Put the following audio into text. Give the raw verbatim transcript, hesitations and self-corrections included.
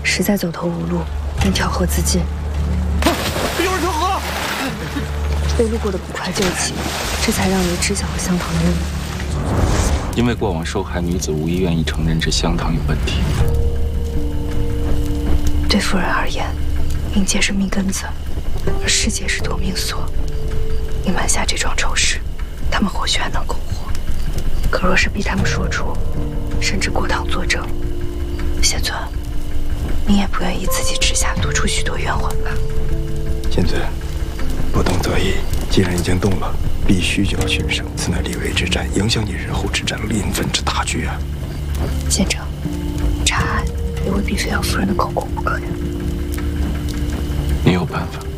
实在走投无路，便跳河自尽。 啊！有人跳河！ 被路过的捕快救起，这才让你知晓了香堂的秘密。 因为过往受害女子无一愿意承认这香堂有问题。 对夫人而言，冥界是命根子，而世界是夺命锁。你瞒下这桩丑事，他们或许还能苟活。可若是逼他们说出，甚至过堂作证，贤尊，你也不愿意自己治下多出许多冤魂吧？ 贤尊，不动则已。既然已经动了，必须就要取胜。此乃立位之战，影响你日后之战临分之大局啊！ 贤者，查案也未必非要夫人的口供不可呀。 你有办法。